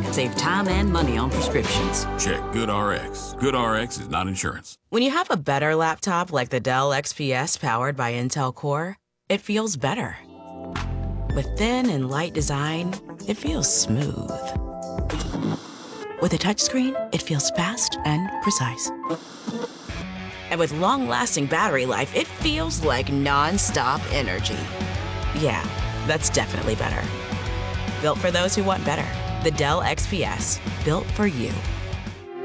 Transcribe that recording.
Save time and money on prescriptions. Check GoodRx. GoodRx is not insurance. When you have a better laptop like the Dell XPS powered by Intel Core, it feels better. With thin and light design, it feels smooth. With a touchscreen, it feels fast and precise. And with long-lasting battery life, it feels like non-stop energy. Yeah, that's definitely better. Built for those who want better. The Dell XPS, built for you.